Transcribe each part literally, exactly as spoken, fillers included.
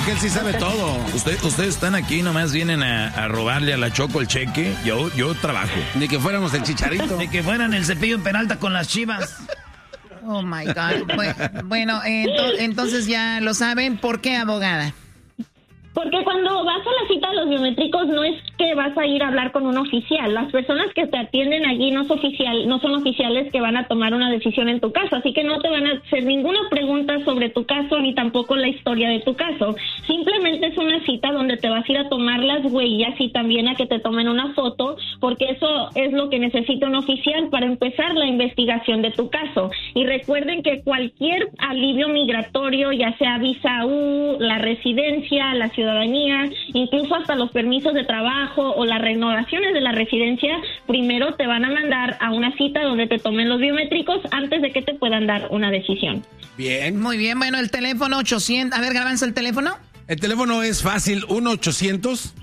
que él sí sabe todo. Usted, ustedes están aquí, nomás vienen a, a robarle a la Choco el cheque. Yo, yo trabajo. Ni que fuéramos el Chicharito. Ni que fueran el Cepillo en Peralta con las Chivas. Oh, my God. Bueno, ento- entonces ya lo saben. ¿Por qué, abogada? Porque cuando vas a la cita de los biométricos no es que vas a ir a hablar con un oficial. Las personas que te atienden allí no, es oficial, no son oficiales que van a tomar una decisión en tu caso. Así que no te van a hacer ninguna pregunta sobre tu caso ni tampoco la historia de tu caso. Simplemente es una cita donde te vas a ir a tomar las huellas y también a que te tomen una foto, porque eso es lo que necesita un oficial para empezar la investigación de tu caso. Y recuerden que cualquier alivio migratorio, ya sea visa U, la residencia, la ciudadanía, ciudadanía, incluso hasta los permisos de trabajo o las renovaciones de la residencia, primero te van a mandar a una cita donde te tomen los biométricos antes de que te puedan dar una decisión. Bien. Muy bien, bueno, el teléfono ochocientos, a ver, Garbanzo, ¿el teléfono? El teléfono es fácil, uno ochocientos,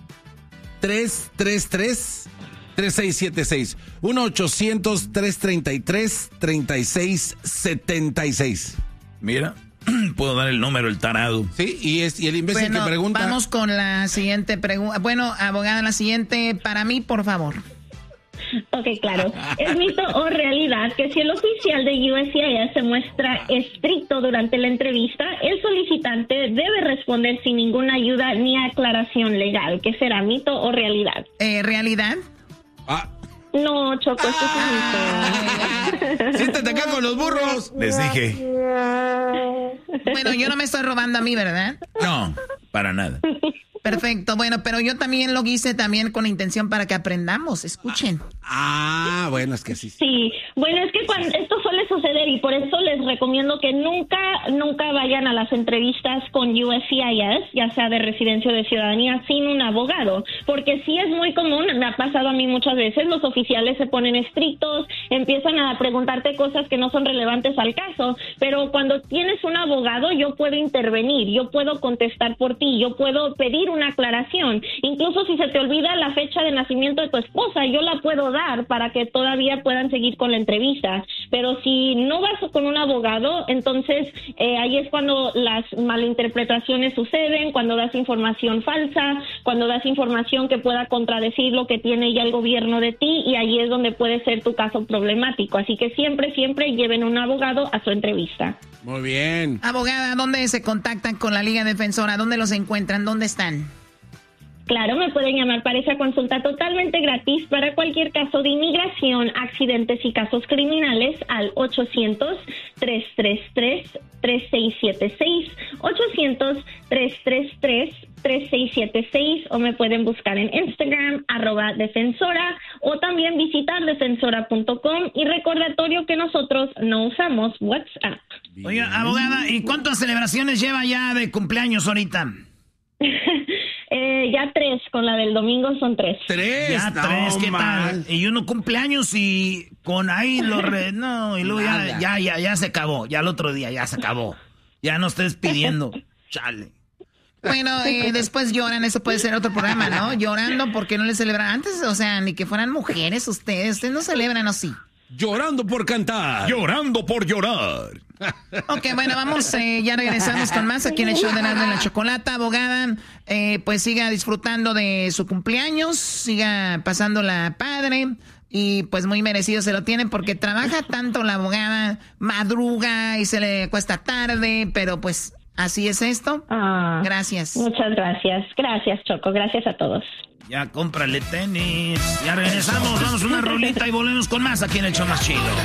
tres treinta y tres, treinta y seis setenta y seis. uno ochocientos, tres treinta y tres, treinta y seis setenta y seis. Mira. Puedo dar el número, el tarado. Sí, y, es, y el imbécil bueno, que pregunta. Vamos con la siguiente pregunta. Bueno, abogada, la siguiente para mí, por favor. Ok, claro. ¿Es mito o realidad que si el oficial de U S C I S se muestra estricto durante la entrevista, el solicitante debe responder sin ninguna ayuda ni aclaración legal? ¿Qué será, mito o realidad? Eh, ¿Realidad? Ah. No, Choco, esto es un mito. Siéntate acá con los burros. Les dije. Bueno, yo no me estoy robando a mí, ¿verdad? No, para nada. Perfecto, bueno, pero yo también lo hice también con intención para que aprendamos, escuchen. Ah, bueno, es que sí. Sí, bueno, es que cuando esto suele suceder y por eso les recomiendo que nunca, nunca vayan a las entrevistas con U S C I S, ya sea de residencia o de ciudadanía, sin un abogado, porque sí es muy común, me ha pasado a mí muchas veces, los oficiales se ponen estrictos, empiezan a preguntarte cosas que no son relevantes al caso, pero cuando tienes un abogado yo puedo intervenir, yo puedo contestar por ti, yo puedo pedir una aclaración, incluso si se te olvida la fecha de nacimiento de tu esposa, yo la puedo dar para que todavía puedan seguir con la entrevista, pero si no vas con un abogado, entonces eh, ahí es cuando las malinterpretaciones suceden, cuando das información falsa, cuando das información que pueda contradecir lo que tiene ya el gobierno de ti, y ahí es donde puede ser tu caso problemático, así que siempre, siempre lleven un abogado a su entrevista. Muy bien. Abogada, ¿dónde se contactan con la Liga Defensora? ¿Dónde los encuentran? ¿Dónde están? Claro, me pueden llamar para esa consulta totalmente gratis para cualquier caso de inmigración, accidentes y casos criminales al ochocientos, tres treinta y tres, treinta y seis setenta y seis, ochocientos, tres treinta y tres, treinta y seis setenta y seis, o me pueden buscar en Instagram, arroba defensora, o también visitar defensora punto com, y recordatorio que nosotros no usamos WhatsApp. Oiga, abogada, ¿y cuántas celebraciones lleva ya de cumpleaños ahorita? eh, ya tres, con la del domingo son tres. Tres, ya no, tres, ¿qué mal. tal? Y uno cumpleaños y con ahí lo re... No, y luego ya, ya, ya, ya se acabó, ya el otro día ya se acabó. Ya no estés pidiendo, chale. Bueno, eh, después lloran, eso puede ser otro programa, ¿no? Llorando porque no les celebran antes, o sea, ni que fueran mujeres ustedes, ustedes no celebran así. Llorando por cantar. Llorando por llorar. Ok, bueno, vamos, eh, ya regresamos con más aquí en el show de Erasmo y la Chocolata. Abogada, eh, pues siga disfrutando de su cumpleaños, siga pasándola padre y pues muy merecido se lo tienen porque trabaja tanto la abogada, madruga y se le cuesta tarde, pero pues así es esto. Ah, gracias. Muchas gracias. Gracias, Choco. Gracias a todos. Ya cómprale tenis. Ya regresamos, vamos a una rolita y volvemos con más aquí en el show más chido.